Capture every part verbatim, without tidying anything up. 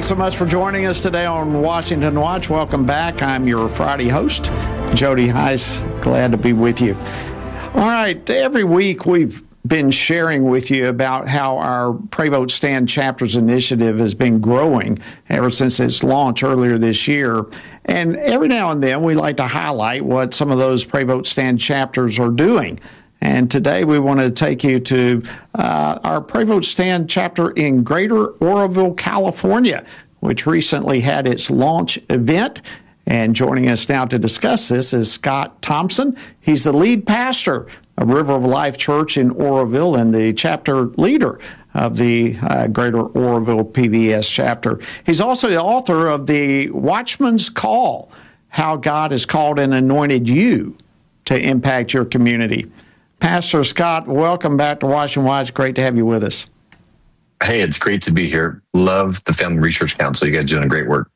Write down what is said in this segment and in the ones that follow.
Thanks so much for joining us today on Washington Watch. Welcome back. I'm your Friday host, Jody Heiss. Glad to be with you. All right. Every week we've been sharing with you about how our Pray Vote Stand Chapters initiative has been growing ever since its launch earlier this year. And every now and then we like to highlight what some of those Pray Vote Stand chapters are doing. And today we want to take you to uh, our Pray Vote Stand chapter in Greater Oroville, California, which recently had its launch event. And joining us now to discuss this is Scott Thompson. He's the lead pastor of River of Life Church in Oroville and the chapter leader of the uh, Greater Oroville P V S chapter. He's also the author of the Watchman's Call, How God Has Called and Anointed You to Impact Your Community. Pastor Scott, welcome back to Washington Watch. Great to have you with us. Hey, it's great to be here. Love the Family Research Council. You guys are doing great work.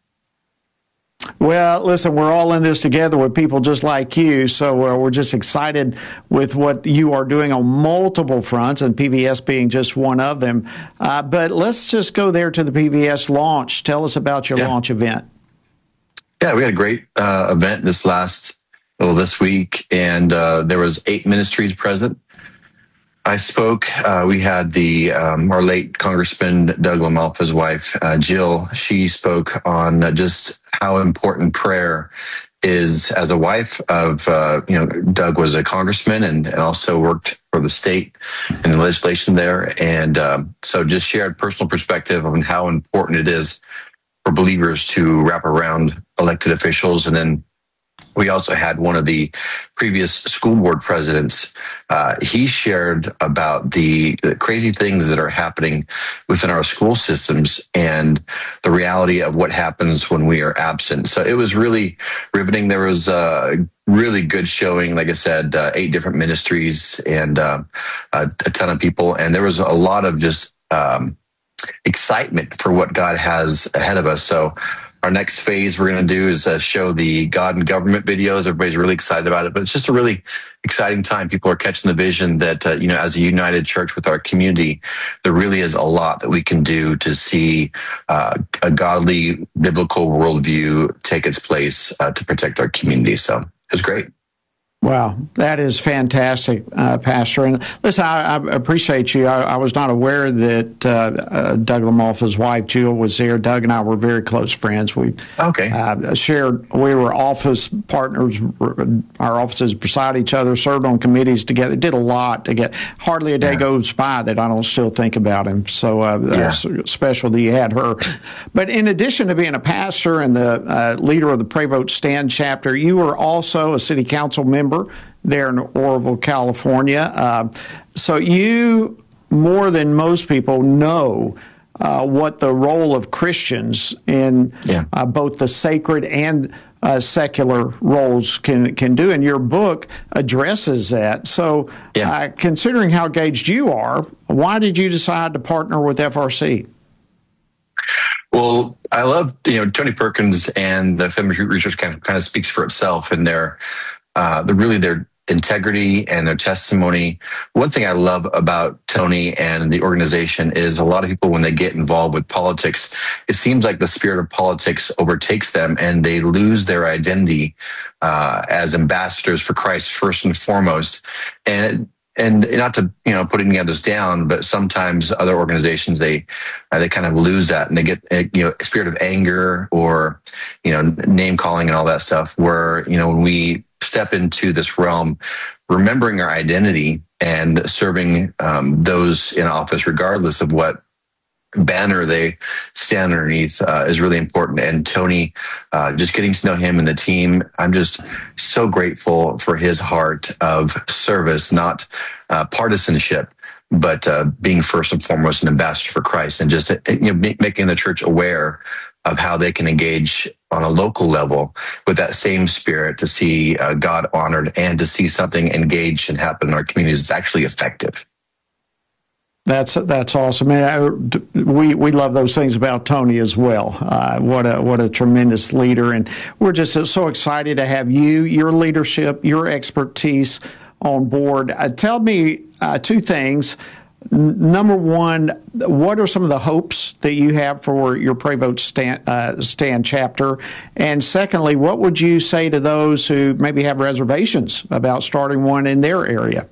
Well, listen, we're all in this together with people just like you, so uh, we're just excited with what you are doing on multiple fronts, and P V S being just one of them. Uh, but let's just go there to the P V S launch. Tell us about your yeah. launch event. Yeah, we had a great uh, event this last, well, this week, and uh, there was eight ministries present. I spoke. Uh, we had the um, our late Congressman Doug LaMalfa's wife, uh, Jill. She spoke on uh, just how important prayer is as a wife of, uh, you know, Doug was a congressman and, and also worked for the state and the legislation there. And um, so just shared personal perspective on how important it is for believers to wrap around elected officials. And then we also had one of the previous school board presidents. Uh, he shared about the, the crazy things that are happening within our school systems and the reality of what happens when we are absent. So it was really riveting. There was a really good showing, like I said, uh, eight different ministries and uh, a, a ton of people. And there was a lot of just um, excitement for what God has ahead of us. So our next phase we're going to do is uh, show the God and government videos. Everybody's really excited about it, but it's just a really exciting time. People are catching the vision that, uh, you know, as a united church with our community, there really is a lot that we can do to see uh, a godly biblical worldview take its place uh, to protect our community. So it was great. Wow, that is fantastic, uh, Pastor. And listen, I, I appreciate you. I, I was not aware that uh, uh, Doug LaMalfa's wife, Jill, was there. Doug and I were very close friends. We okay. uh, shared, we were office partners. Our offices beside each other, served on committees together, did a lot together. Hardly a day yeah. goes by that I don't still think about him. So uh, yeah. it's special that you had her. But in addition to being a pastor and the uh, leader of the Pray Vote Stand chapter, you were also a city council member there in Oroville, California. Uh, so you, more than most people, know uh, what the role of Christians in yeah. uh, both the sacred and uh, secular roles can can do, and your book addresses that. So yeah. uh, considering how engaged you are, why did you decide to partner with F R C? Well, I love, you know, Tony Perkins, and the Family Research kind of, kind of speaks for itself in their Uh, the really their integrity and their testimony. One thing I love about Tony and the organization is a lot of people, when they get involved with politics, it seems like the spirit of politics overtakes them and they lose their identity uh, as ambassadors for Christ first and foremost. And And not to, you know, put any others down, but sometimes other organizations, they uh, they kind of lose that and they get, uh, you know, a spirit of anger or, you know, name calling and all that stuff, where, you know, when we step into this realm, remembering our identity and serving um, those in office, regardless of what banner they stand underneath, uh, is really important. And Tony, uh, just getting to know him and the team, I'm just so grateful for his heart of service, not uh, partisanship, but uh, being first and foremost an ambassador for Christ, and just, you know, making the church aware of how they can engage on a local level with that same spirit to see uh, God honored and to see something engaged and happen in our communities that's actually effective. That's that's awesome. Man, I, we we love those things about Tony as well. Uh, what a what a tremendous leader, and we're just so excited to have you, your leadership, your expertise on board. Uh, tell me uh, two things. n- number one, what are some of the hopes that you have for your Pray Vote Stand, uh, Stand chapter? And secondly, what would you say to those who maybe have reservations about starting one in their area?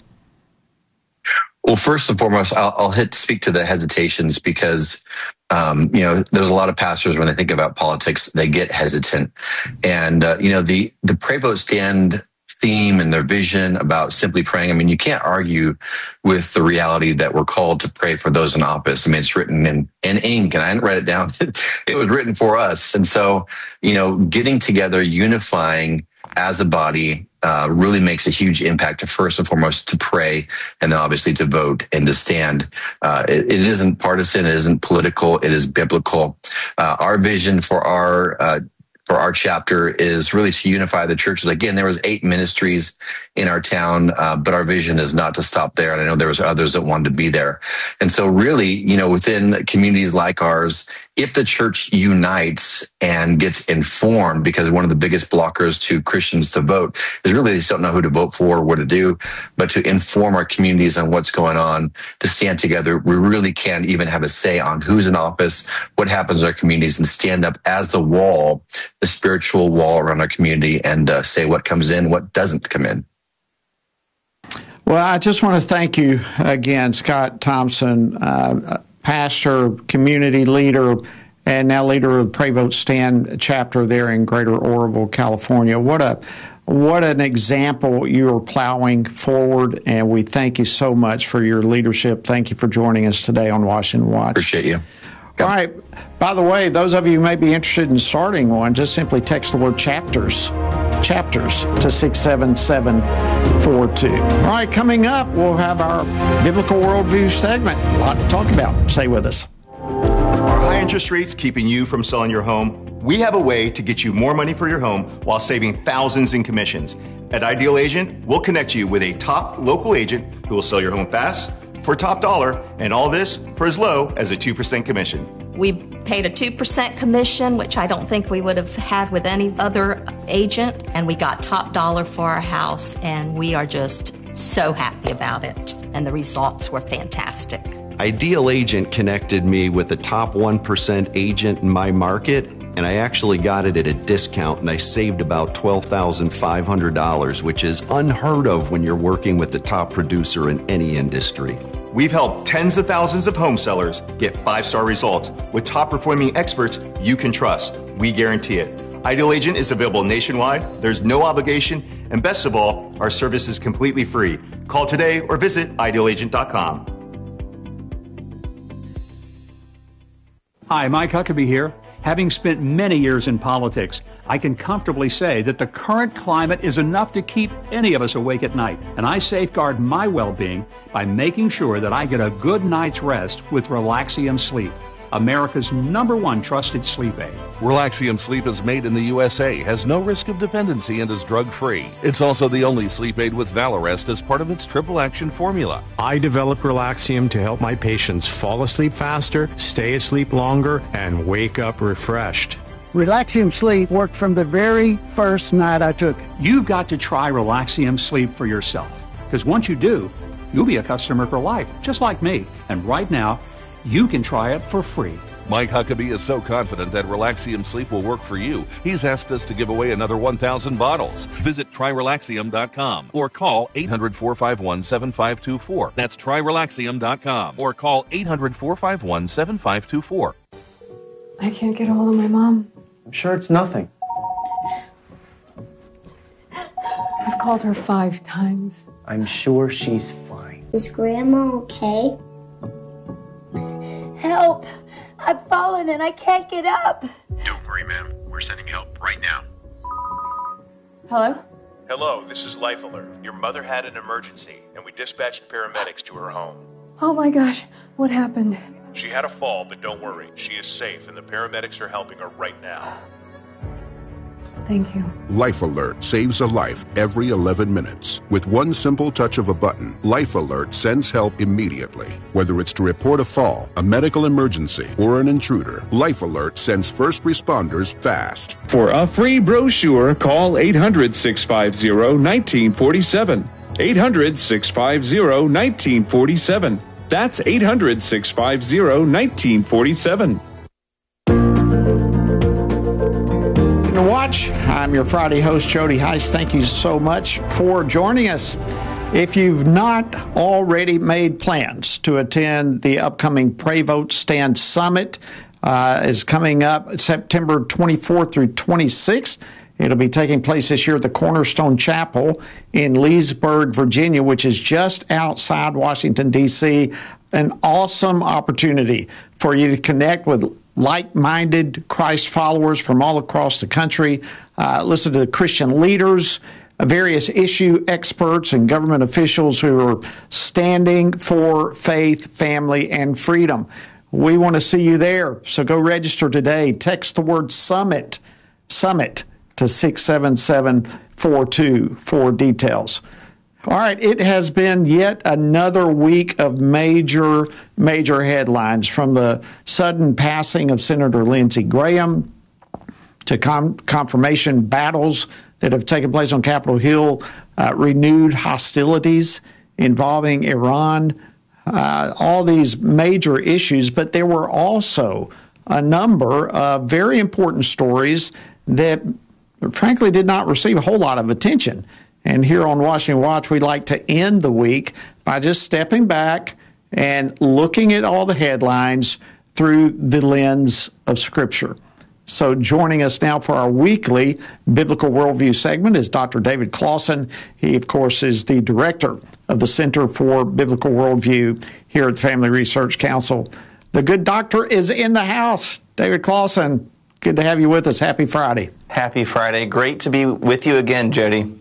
Well, first and foremost, I'll, I'll hit speak to the hesitations because, um, you know, there's a lot of pastors when they think about politics, they get hesitant. And, uh, you know, the, the Pray Vote Stand theme and their vision about simply praying, I mean, you can't argue with the reality that we're called to pray for those in office. I mean, it's written in, in ink, and I didn't write it down. It was written for us. And so, you know, getting together, unifying as a body, Uh, really makes a huge impact to first and foremost to pray, and then obviously to vote and to stand. Uh, it, it isn't partisan, it isn't political, it is biblical. Uh, our vision for our uh, for our chapter is really to unify the churches. Again, there was eight ministries in our town, uh, but our vision is not to stop there. And I know there was others that wanted to be there. And so really, you know, within communities like ours, if the church unites and gets informed, because one of the biggest blockers to Christians to vote is really they just don't know who to vote for, what to do, but to inform our communities on what's going on, to stand together, we really can even have a say on who's in office, what happens in our communities, and stand up as the wall, the spiritual wall around our community, and uh, say what comes in, what doesn't come in. Well, I just want to thank you again, Scott Thompson, uh, pastor, community leader, and now leader of the Pray Vote Stand chapter there in Greater Oroville, California. What a what an example you are plowing forward, and we thank you so much for your leadership. Thank you for joining us today on Washington Watch. Appreciate you. All right. By the way, those of you who may be interested in starting one, just simply text the word chapters, chapters to six seven seven four two. All right, coming up, we'll have our Biblical Worldview segment. A lot to talk about. Stay with us. Are high interest rates keeping you from selling your home? We have a way to get you more money for your home while saving thousands in commissions. At Ideal Agent, we'll connect you with a top local agent who will sell your home fast, for top dollar, and all this for as low as a two percent commission. We paid a two percent commission, which I don't think we would have had with any other agent, and we got top dollar for our house, and we are just so happy about it, and the results were fantastic. Ideal Agent connected me with the top one percent agent in my market, and I actually got it at a discount, and I saved about twelve thousand five hundred dollars, which is unheard of when you're working with the top producer in any industry. We've helped tens of thousands of home sellers get five-star results with top-performing experts you can trust. We guarantee it. Ideal Agent is available nationwide. There's no obligation, and best of all, our service is completely free. Call today or visit ideal agent dot com. Hi, Mike Huckabee here. Having spent many years in politics, I can comfortably say that the current climate is enough to keep any of us awake at night. And I safeguard my well-being by making sure that I get a good night's rest with Relaxium Sleep, America's number one trusted sleep aid. Relaxium Sleep is made in the U S A, has no risk of dependency, and is drug-free. It's also the only sleep aid with Valarest as part of its triple action formula. I developed Relaxium to help my patients fall asleep faster, stay asleep longer, and wake up refreshed. Relaxium Sleep worked from the very first night I took it. You've got to try Relaxium Sleep for yourself, because once you do, you'll be a customer for life, just like me. And right now, you can try it for free. Mike Huckabee is so confident that Relaxium Sleep will work for you, he's asked us to give away another one thousand bottles. Visit try relaxium dot com or call eight hundred, four five one, seven five two four. That's try relaxium dot com or call eight hundred, four five one, seven five two four. I can't get a hold of my mom. I'm sure it's nothing. I've called her five times. I'm sure she's fine. Is Grandma okay? Help! I've fallen and I can't get up. Don't worry, ma'am. We're sending help right now. Hello? Hello, this is Life Alert. Your mother had an emergency, and we dispatched paramedics to her home. Oh my gosh, what happened? She had a fall, but don't worry. She is safe, and the paramedics are helping her right now. Thank you. Life Alert saves a life every eleven minutes. With one simple touch of a button, Life Alert sends help immediately. Whether it's to report a fall, a medical emergency, or an intruder, Life Alert sends first responders fast. For a free brochure, call eight hundred, six five zero, one nine four seven. eight hundred, six five zero, one nine four seven. That's eight hundred, six five zero, one nine four seven. Watch. I'm your Friday host, Jody Heiss. Thank you so much for joining us. If you've not already made plans to attend the upcoming Pray Vote Stand Summit, uh, is coming up September twenty-fourth through twenty-sixth. It'll be taking place this year at the Cornerstone Chapel in Leesburg, Virginia, which is just outside Washington, D C An awesome opportunity for you to connect with like-minded Christ followers from all across the country, uh, listen to Christian leaders, various issue experts, and government officials who are standing for faith, family, and freedom. We want to see you there, so go register today. Text the word SUMMIT, SUMMIT, to six seven seven four two for details. All right, it has been yet another week of major, major headlines, from the sudden passing of Senator Lindsey Graham to com- confirmation battles that have taken place on Capitol Hill, uh, renewed hostilities involving Iran, uh, all these major issues. But there were also a number of very important stories that, frankly, did not receive a whole lot of attention. And here on Washington Watch, we like to end the week by just stepping back and looking at all the headlines through the lens of Scripture. So joining us now for our weekly Biblical Worldview segment is Doctor David Closson. He, of course, is the director of the Center for Biblical Worldview here at the Family Research Council. The good doctor is in the house. David Closson, good to have you with us. Happy Friday. Happy Friday. Great to be with you again, Jody.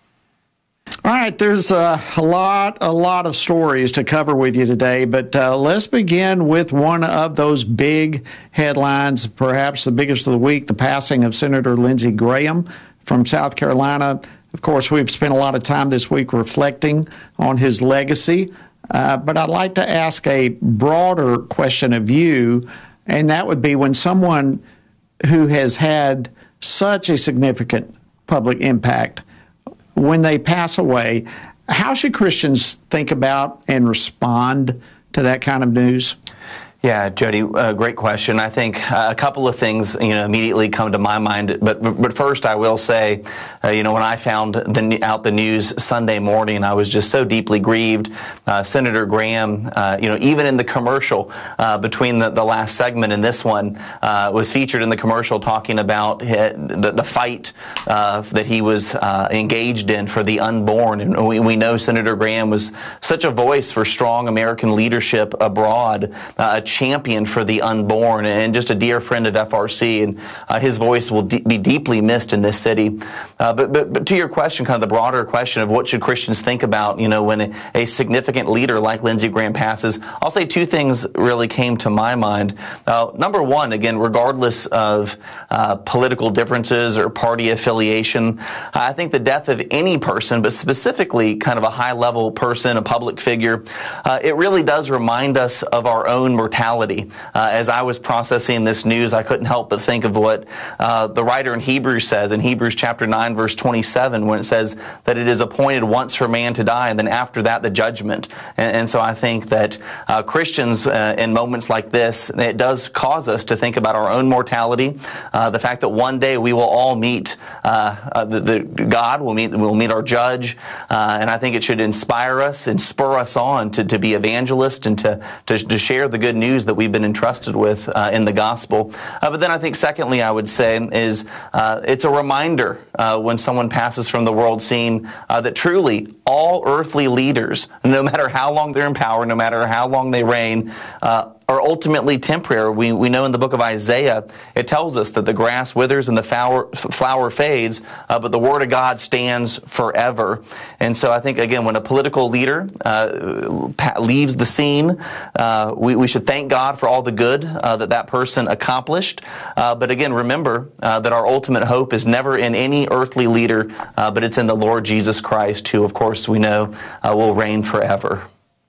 All right, there's uh, a lot, a lot of stories to cover with you today, but uh, let's begin with one of those big headlines, perhaps the biggest of the week, the passing of Senator Lindsey Graham from South Carolina. Of course, we've spent a lot of time this week reflecting on his legacy, uh, but I'd like to ask a broader question of you, and that would be, when someone who has had such a significant public impact, when they pass away, how should Christians think about and respond to that kind of news? Yeah, Jody, uh, great question. I think uh, a couple of things, you know, immediately come to my mind. But but first, I will say, uh, you know, when I found the, out the news Sunday morning, I was just so deeply grieved. Uh, Senator Graham, uh, you know, even in the commercial uh, between the, the last segment and this one, uh, was featured in the commercial talking about the, the fight uh, that he was uh, engaged in for the unborn. And we, we know Senator Graham was such a voice for strong American leadership abroad, uh, a champion for the unborn, and just a dear friend of F R C, and uh, his voice will de- be deeply missed in this city. Uh, but, but but to your question, kind of the broader question of what should Christians think about, you know, when a, a significant leader like Lindsey Graham passes, I'll say two things really came to my mind. Uh, number one, again, regardless of uh, political differences or party affiliation, I think the death of any person, but specifically kind of a high-level person, a public figure, uh, it really does remind us of our own mortality. Uh, as I was processing this news, I couldn't help but think of what uh, the writer in Hebrews says in Hebrews chapter nine, verse twenty-seven, when it says that it is appointed once for man to die, and then after that the judgment. And, and so I think that uh, Christians uh, in moments like this, it does cause us to think about our own mortality, uh, the fact that one day we will all meet uh, uh, the, the God, we'll meet, we'll meet our judge, uh, and I think it should inspire us and spur us on to, to be evangelists and to, to, to share the good news that we've been entrusted with uh, in the gospel. Uh, but then I think secondly, I would say is uh, it's a reminder uh, when someone passes from the world scene uh, that truly all earthly leaders, no matter how long they're in power, no matter how long they reign, uh, are ultimately temporary. We we know in the book of Isaiah, it tells us that the grass withers and the flower, flower fades, uh, but the word of God stands forever. And so I think, again, when a political leader uh, leaves the scene, uh, we, we should thank God for all the good uh, that that person accomplished. Uh, but again, remember uh, that our ultimate hope is never in any earthly leader, uh, but it's in the Lord Jesus Christ, who, of course, we know uh, will reign forever.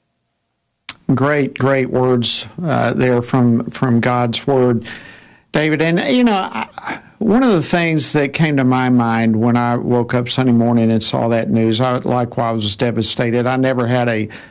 Great, great words uh, there from from God's Word, David. And, you know, I, one of the things that came to my mind when I woke up Sunday morning and saw that news, I likewise was devastated. I never had a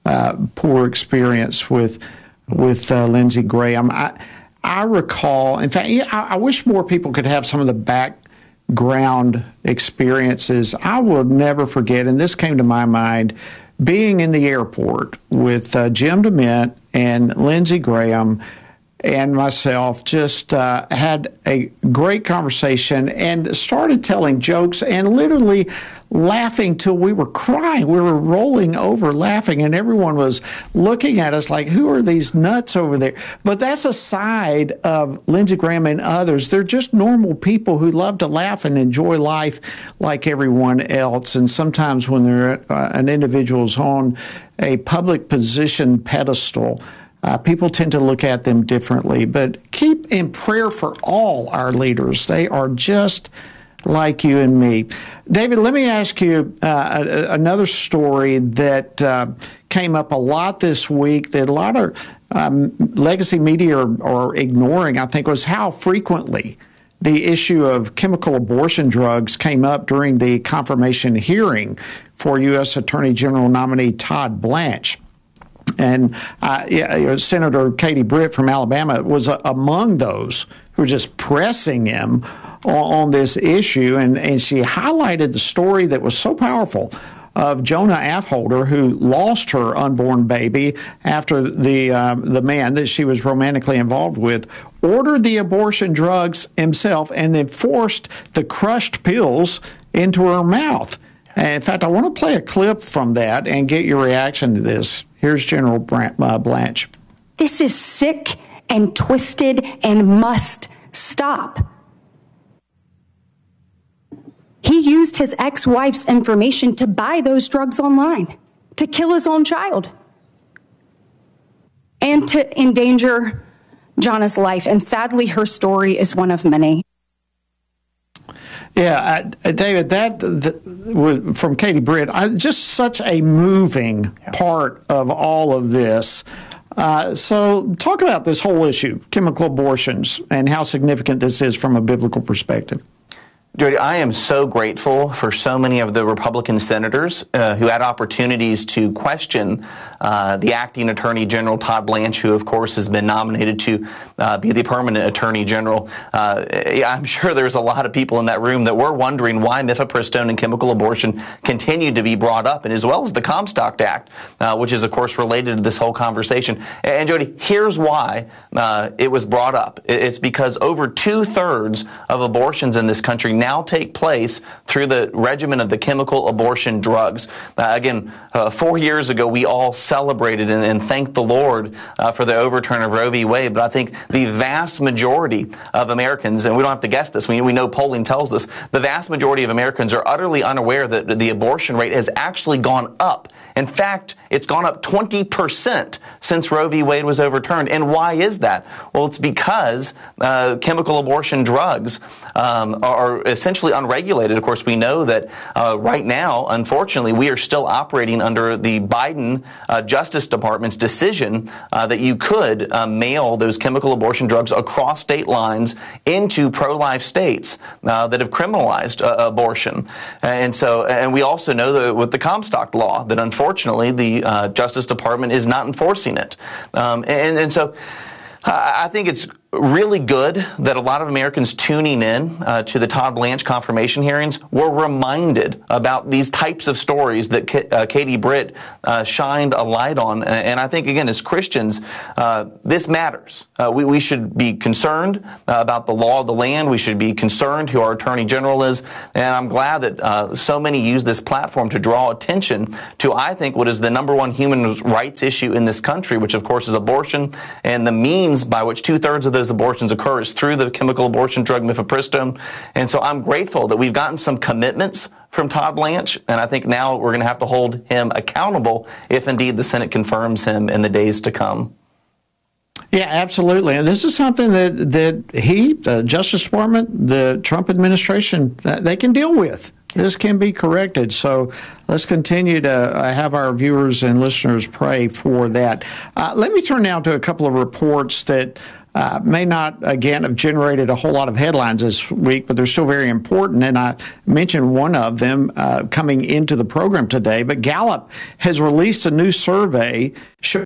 uh, poor experience with with uh, Lindsey Graham. I, I recall, in fact, I, I wish more people could have some of the background experiences. I will never forget, and this came to my mind, being in the airport with uh, Jim DeMint and Lindsey Graham and myself, just uh, had a great conversation and started telling jokes and literally laughing till we were crying. We were rolling over laughing, and everyone was looking at us like, who are these nuts over there? But that's a side of Lindsey Graham and others. They're just normal people who love to laugh and enjoy life like everyone else. And sometimes when they're uh, an individual's on a public position pedestal, Uh, people tend to look at them differently. But keep in prayer for all our leaders. They are just like you and me. David, let me ask you uh, a, another story that uh, came up a lot this week that a lot of um, legacy media are, are ignoring, I think, was how frequently the issue of chemical abortion drugs came up during the confirmation hearing for U S Attorney General nominee Todd Blanche. And uh, yeah, Senator Katie Britt from Alabama was uh, among those who were just pressing him on, on this issue. And, and she highlighted the story that was so powerful of Jonah Affolter, who lost her unborn baby after the uh, the man that she was romantically involved with ordered the abortion drugs himself and then forced the crushed pills into her mouth. And in fact, I want to play a clip from that and get your reaction to this. Here's General Blanche. This is sick and twisted and must stop. He used his ex-wife's information to buy those drugs online, to kill his own child, and to endanger Jonah's life. And sadly, her story is one of many. Yeah, uh, David, that, that was from Katie Britt, I, just such a moving part of all of this. Uh, so talk about this whole issue, chemical abortions, and how significant this is from a biblical perspective. Jody, I am so grateful for so many of the Republican senators uh, who had opportunities to question uh, the acting Attorney General, Todd Blanche, who, of course, has been nominated to uh, be the permanent Attorney General. Uh, I'm sure there's a lot of people in that room that were wondering why mifepristone and chemical abortion continued to be brought up, and as well as the Comstock Act, uh, which is, of course, related to this whole conversation. And, Jody, here's why uh, it was brought up. It's because over two-thirds of abortions in this country now now take place through the regimen of the chemical abortion drugs. Uh, again, uh, four years ago, we all celebrated and, and thanked the Lord uh, for the overturn of Roe v. Wade, but I think the vast majority of Americans, and we don't have to guess this, we, we know polling tells us, the vast majority of Americans are utterly unaware that the abortion rate has actually gone up. In fact, it's gone up twenty percent since Roe v. Wade was overturned. And why is that? Well, it's because uh, chemical abortion drugs um, are essentially unregulated. Of course, we know that uh, right now, unfortunately, we are still operating under the Biden uh, Justice Department's decision uh, that you could uh, mail those chemical abortion drugs across state lines into pro-life states uh, that have criminalized uh, abortion. And so, and we also know that with the Comstock law, that unfortunately the uh, Justice Department is not enforcing it. Um, and, and so I think it's really good that a lot of Americans tuning in uh, to the Todd Blanche confirmation hearings were reminded about these types of stories that K- uh, Katie Britt uh, shined a light on. And I think, again, as Christians, uh, this matters. Uh, we, we should be concerned uh, about the law of the land. We should be concerned who our Attorney General is. And I'm glad that uh, so many use this platform to draw attention to, I think, what is the number one human rights issue in this country, which, of course, is abortion, and the means by which two-thirds of those abortions occur is through the chemical abortion drug mifepristone. And so I'm grateful that we've gotten some commitments from Todd Blanche, and I think now we're going to have to hold him accountable if indeed the Senate confirms him in the days to come. Yeah, absolutely. And this is something that, that he, the Justice Department, the Trump administration, they can deal with. This can be corrected. So let's continue to have our viewers and listeners pray for that. Uh, let me turn now to a couple of reports that uh, may not, again, have generated a whole lot of headlines this week, but they're still very important. And I mentioned one of them uh, coming into the program today. But Gallup has released a new survey showing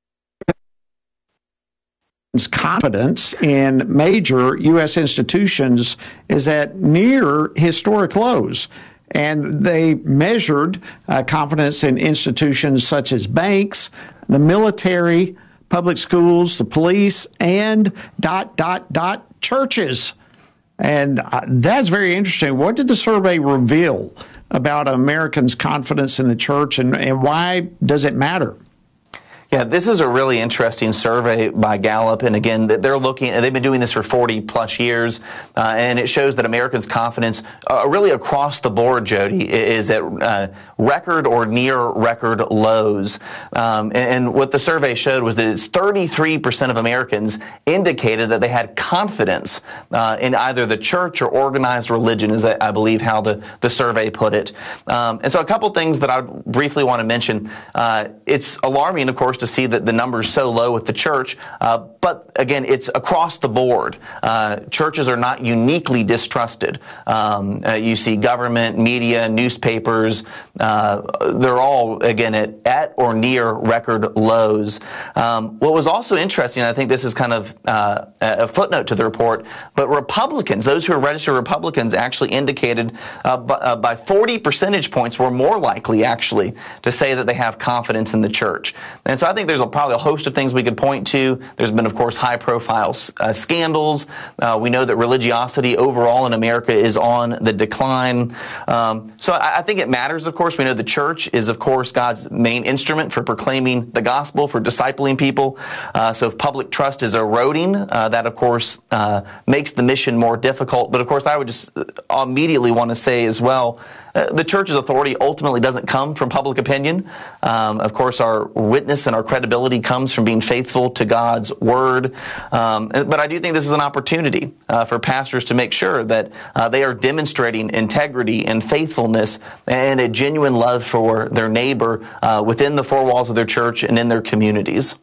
confidence in major U S institutions is at near historic lows. And they measured uh, confidence in institutions such as banks, the military, public schools, the police, and dot, dot, dot, churches. And uh, that's very interesting. What did the survey reveal about Americans' confidence in the church, and, and why does it matter? Yeah, this is a really interesting survey by Gallup, and again, they're looking. They've been doing this for forty plus years, uh, and it shows that Americans' confidence, uh, really across the board, Jody, is at uh, record or near record lows. Um, and, and what the survey showed was that it's thirty-three percent of Americans indicated that they had confidence uh, in either the church or organized religion, is I believe how the the survey put it. Um, and so, a couple things that I briefly want to mention. Uh, it's alarming, of course, to see that the number's so low with the church, uh, but again, it's across the board. Uh, churches are not uniquely distrusted. Um, uh, you see government, media, newspapers, uh, they're all, again, at, at or near record lows. Um, what was also interesting, I think this is kind of uh, a footnote to the report, but Republicans, those who are registered Republicans, actually indicated uh, by, uh, by forty percentage points were more likely, actually, to say that they have confidence in the church. And so I think there's a, probably a host of things we could point to. There's been, of course, high-profile uh, scandals. Uh, we know that religiosity overall in America is on the decline. Um, so I, I think it matters, of course. We know the church is, of course, God's main instrument for proclaiming the gospel, for discipling people. Uh, so if public trust is eroding, uh, that, of course, uh, makes the mission more difficult. But, of course, I would just immediately want to say as well, Uh, the church's authority ultimately doesn't come from public opinion. Um, of course, our witness and our credibility comes from being faithful to God's word. Um, but I do think this is an opportunity uh, for pastors to make sure that uh, they are demonstrating integrity and faithfulness and a genuine love for their neighbor uh, within the four walls of their church and in their communities.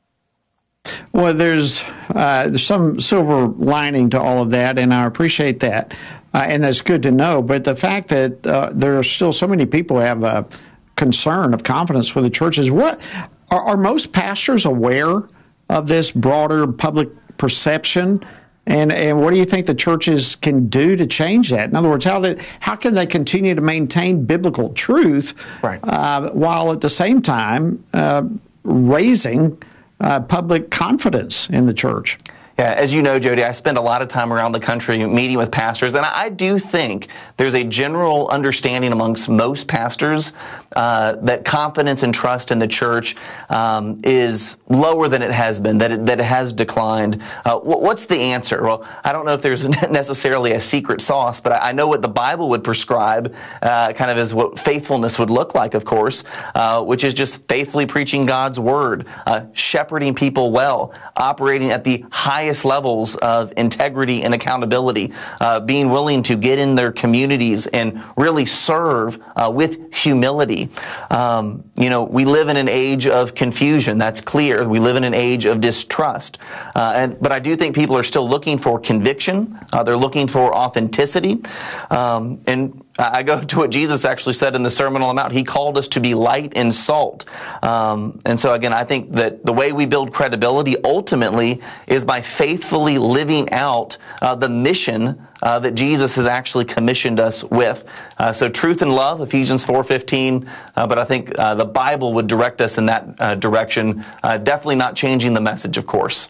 Well, there's, uh, there's some silver lining to all of that, and I appreciate that. Uh, and that's good to know. But the fact that uh, there are still so many people who have a concern of confidence for the churches, what are, are most pastors aware of this broader public perception? And and what do you think the churches can do to change that? In other words, how do, how can they continue to maintain biblical truth right. uh, while at the same time uh, raising uh, public confidence in the church? Yeah, as you know, Jody, I spend a lot of time around the country meeting with pastors, and I do think there's a general understanding amongst most pastors uh, that confidence and trust in the church um, is lower than it has been, that it, that it has declined. Uh, what's the answer? Well, I don't know if there's necessarily a secret sauce, but I know what the Bible would prescribe uh, kind of as what faithfulness would look like, of course, uh, which is just faithfully preaching God's word, uh, shepherding people well, operating at the highest levels of integrity and accountability, uh, being willing to get in their communities and really serve uh, with humility. Um, you know, we live in an age of confusion. That's clear. We live in an age of distrust. Uh, and, but I do think people are still looking for conviction. Uh, they're looking for authenticity. Um, and I go to what Jesus actually said in the Sermon on the Mount. He called us to be light and salt. Um, and so, again, I think that the way we build credibility ultimately is by faithfully living out uh, the mission uh, that Jesus has actually commissioned us with. Uh, so truth and love, Ephesians four fifteen. Uh, but I think uh, the Bible would direct us in that uh, direction. Uh, definitely not changing the message, of course.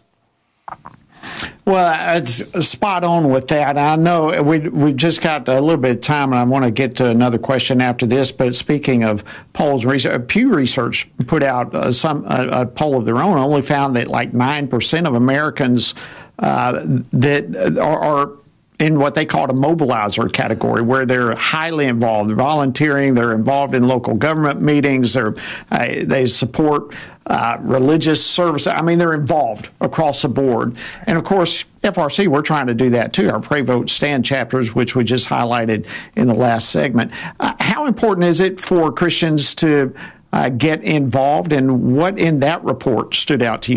Well, it's spot on with that. I know we we've just got a little bit of time, and I want to get to another question after this. But speaking of polls, research, Pew Research put out uh, some a, a poll of their own. Only found that like nine percent of Americans uh, that are, are in what they call a mobilizer category, where they're highly involved, volunteering, they're involved in local government meetings, they're, uh, they support uh, religious service. I mean, they're involved across the board. And, of course, F R C, we're trying to do that, too, our Pray, Vote, Stand chapters, which we just highlighted in the last segment. Uh, how important is it for Christians to uh, get involved, and what in that report stood out to you?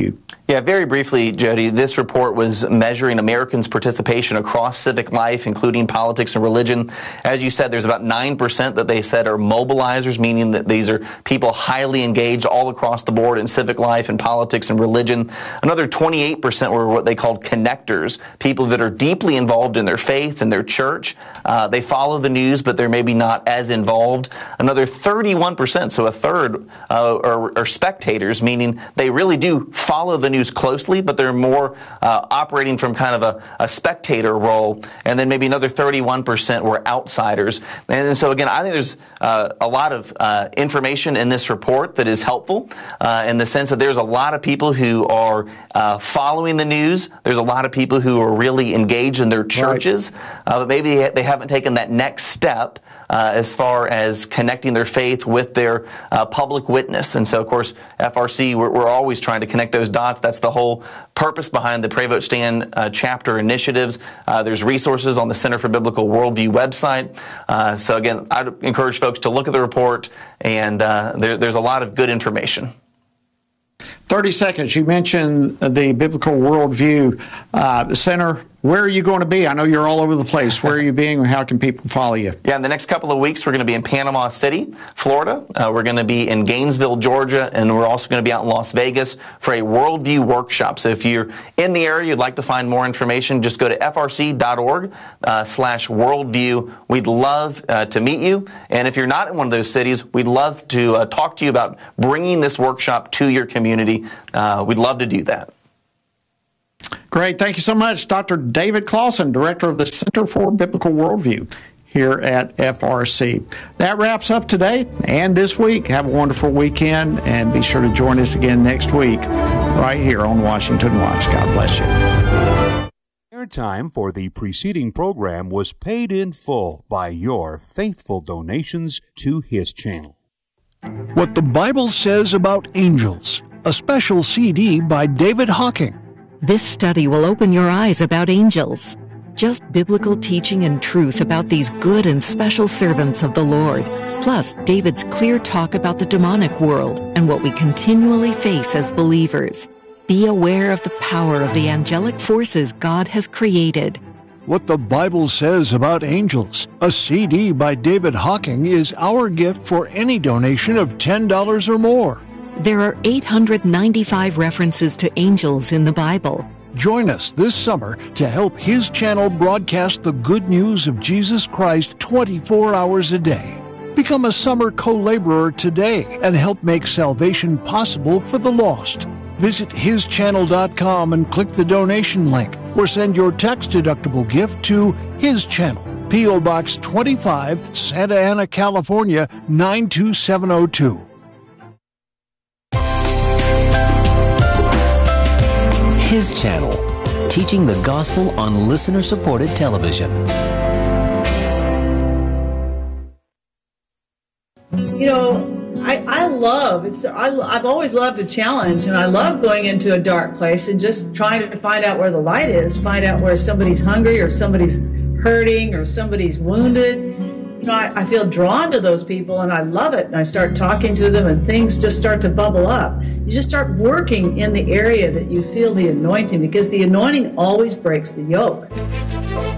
Yeah, very briefly, Jody, this report was measuring Americans' participation across civic life, including politics and religion. As you said, there's about nine percent that they said are mobilizers, meaning that these are people highly engaged all across the board in civic life and politics and religion. Another twenty-eight percent were what they called connectors, people that are deeply involved in their faith and their church. Uh, they follow the news, but they're maybe not as involved. Another thirty-one percent, so a third, uh, are, are spectators, meaning they really do follow the news closely, but they're more uh, operating from kind of a, a spectator role. And then maybe another thirty-one percent were outsiders. And so again, I think there's uh, a lot of uh, information in this report that is helpful uh, in the sense that there's a lot of people who are uh, following the news. There's a lot of people who are really engaged in their churches, right. uh, but maybe they haven't taken that next step Uh, as far as connecting their faith with their uh, public witness. And so, of course, F R C, we're, we're always trying to connect those dots. That's the whole purpose behind the Pray, Vote, Stand uh, chapter initiatives. Uh, there's resources on the Center for Biblical Worldview website. Uh, so, again, I'd encourage folks to look at the report, and uh, there, there's a lot of good information. thirty seconds. You mentioned the Biblical Worldview uh, Center. Where are you going to be? I know you're all over the place. Where are you being? How can people follow you? Yeah, in the next couple of weeks, we're going to be in Panama City, Florida. Uh, we're going to be in Gainesville, Georgia, and we're also going to be out in Las Vegas for a Worldview workshop. So if you're in the area, you'd like to find more information, just go to f r c dot org uh, slash worldview. We'd love uh, to meet you. And if you're not in one of those cities, we'd love to uh, talk to you about bringing this workshop to your community. Uh, we'd love to do that. Great. Thank you so much, Doctor David Closson, Director of the Center for Biblical Worldview here at F R C. That wraps up today and this week. Have a wonderful weekend, and be sure to join us again next week right here on Washington Watch. God bless you. Airtime for the preceding program was paid in full by your faithful donations to his channel. What the Bible Says About Angels, a special C D by David Hocking. This study will open your eyes about angels. Just biblical teaching and truth about these good and special servants of the Lord. Plus, David's clear talk about the demonic world and what we continually face as believers. Be aware of the power of the angelic forces God has created. What the Bible Says About Angels, a C D by David Hocking, is our gift for any donation of ten dollars or more. There are eight hundred ninety-five references to angels in the Bible. Join us this summer to help his channel broadcast the good news of Jesus Christ twenty-four hours a day. Become a summer co-laborer today and help make salvation possible for the lost. Visit his channel dot com and click the donation link, or send your tax-deductible gift to His Channel, P O Box twenty-five, Santa Ana, California, nine two seven oh two. His Channel, teaching the gospel on listener-supported television. You know, I, I love, it's, I, I've always loved a challenge, and I love going into a dark place and just trying to find out where the light is, find out where somebody's hungry or somebody's hurting or somebody's wounded. You know, I, I feel drawn to those people, and I love it, and I start talking to them, and things just start to bubble up. You just start working in the area that you feel the anointing, because the anointing always breaks the yoke.